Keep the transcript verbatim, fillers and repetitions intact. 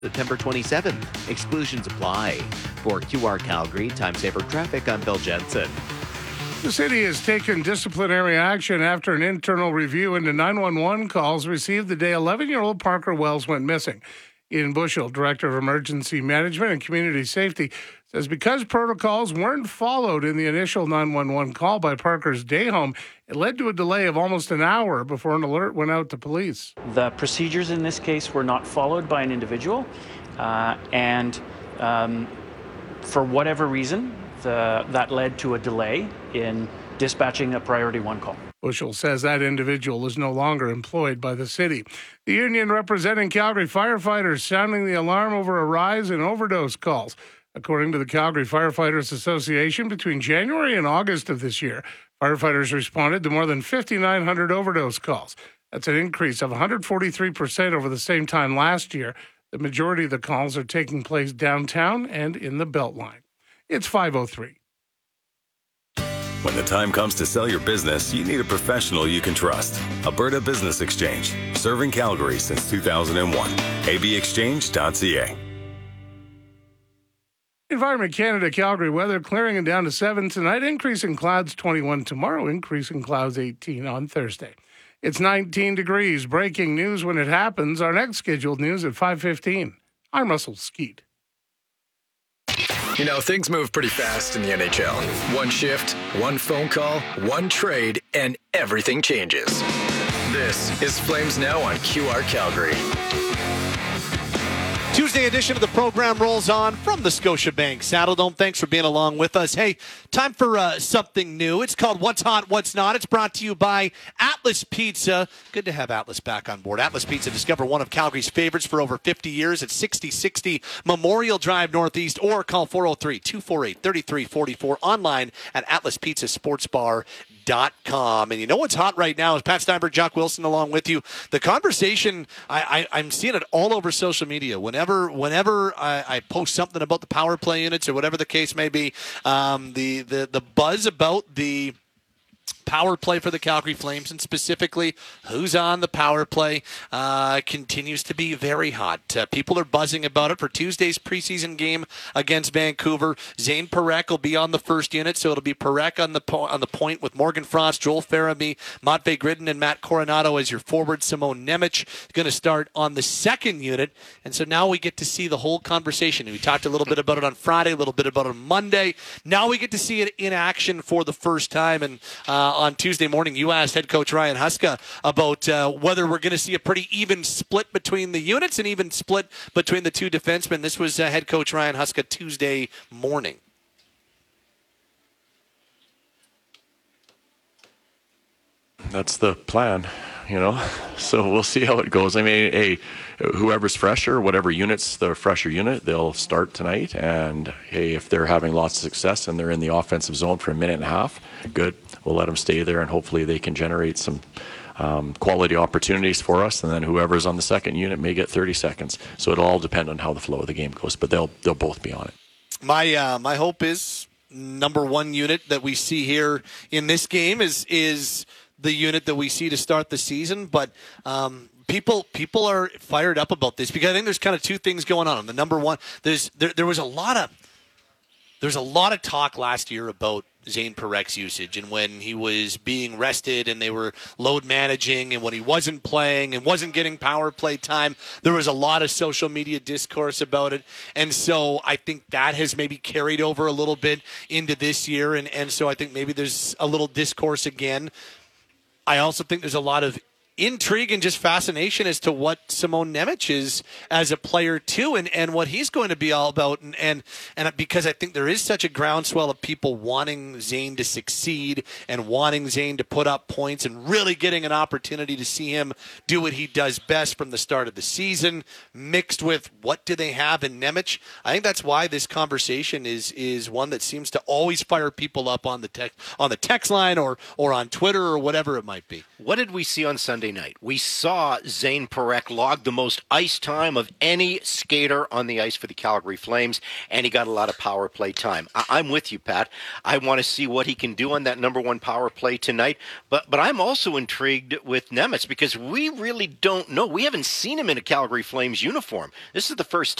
September twenty-seventh. Exclusions apply. For Q R Calgary, time saver traffic, I'm Bill Jensen. The city has taken disciplinary action after an internal review into nine one one calls received the day eleven-year-old Parker Wells went missing. Ian Bushell, Director of Emergency Management and Community Safety, says because protocols weren't followed in the initial nine one one call by Parker's day home, it led to a delay of almost an hour before an alert went out to police. The procedures in this case were not followed by an individual, uh, and um, for whatever reason, the, that led to a delay in dispatching a priority one call. Bushell says that individual is no longer employed by the city. The union representing Calgary firefighters sounding the alarm over a rise in overdose calls. According to the Calgary Firefighters Association, between January and August of this year, firefighters responded to more than fifty-nine hundred overdose calls. That's an increase of one hundred forty-three percent over the same time last year. The majority of the calls are taking place downtown and in the Beltline. It's five oh three. When the time comes to sell your business, you need a professional you can trust. Alberta Business Exchange, serving Calgary since two thousand one. a b exchange dot c a. Environment Canada Calgary weather clearing and down to seven tonight, increasing clouds twenty-one tomorrow, increasing clouds eighteen on Thursday. It's nineteen degrees. Breaking news when it happens. Our next scheduled news at five fifteen. I'm Russell Skeet. You know, things move pretty fast in the N H L. One shift, one phone call, one trade, and everything changes. This is Flames Now on Q R Calgary. Tuesday edition of the program rolls on from the Scotiabank Saddledome. Thanks for being along with us. Hey, time for uh, something new. It's called What's Hot, What's Not. It's brought to you by Atlas Pizza. Good to have Atlas back on board. Atlas Pizza, discover one of Calgary's favorites for over fifty years at sixty sixty Memorial Drive Northeast, or call four oh three, two four eight, three three four four online at atlas pizza sports bar dot com. And you know what's hot right now is Pat Steinberg, Jock Wilson along with you. The conversation, I, I, I'm seeing it all over social media. Whenever whenever I, I post something about the power play units or whatever the case may be, um, the, the, the buzz about the power play for the Calgary Flames, and specifically who's on the power play, uh, continues to be very hot. Uh, people are buzzing about it for Tuesday's preseason game against Vancouver. Zane Parekh will be on the first unit, so it'll be Parekh on the po- on the point with Morgan Frost, Joel Farabee, Matvei Gridin, and Matt Coronado as your forward. Simone Nemec going to start on the second unit, and so now we get to see the whole conversation. We talked a little bit about it on Friday, a little bit about it on Monday. Now we get to see it in action for the first time, and uh, on Tuesday morning, you asked head coach Ryan Huska about uh, whether we're going to see a pretty even split between the units and even split between the two defensemen. This was uh, head coach Ryan Huska Tuesday morning. That's the plan, you know, so we'll see how it goes. I mean, hey, whoever's fresher, whatever unit's the fresher unit, they'll start tonight. And hey, if they're having lots of success and they're in the offensive zone for a minute and a half, good. We'll let them stay there, and hopefully they can generate some um, quality opportunities for us. And then whoever's on the second unit may get thirty seconds. So it'll all depend on how the flow of the game goes, but they'll they'll both be on it. My uh, my hope is number one unit that we see here in this game is is the unit that we see to start the season, but. Um, People people are fired up about this because I think there's kind of two things going on. The number one, there's there, there was a lot of there's a lot of talk last year about Zane Parekh's usage and when he was being rested and they were load managing and when he wasn't playing and wasn't getting power play time. There was a lot of social media discourse about it, and so I think that has maybe carried over a little bit into this year, and, and so I think maybe there's a little discourse again. I also think there's a lot of intrigue and just fascination as to what Simone Nemec is as a player too, and, and what he's going to be all about, and, and and because I think there is such a groundswell of people wanting Zane to succeed and wanting Zane to put up points and really getting an opportunity to see him do what he does best from the start of the season, mixed with what do they have in Nemec. I think that's why this conversation is is one that seems to always fire people up on the text on the text line or or on Twitter or whatever it might be. What did we see on Sunday Sunday night. We saw Zane Parekh log the most ice time of any skater on the ice for the Calgary Flames, and he got a lot of power play time. I- I'm with you, Pat. I want to see what he can do on that number one power play tonight, but but I'm also intrigued with Nemitz because we really don't know. We haven't seen him in a Calgary Flames uniform. This is the first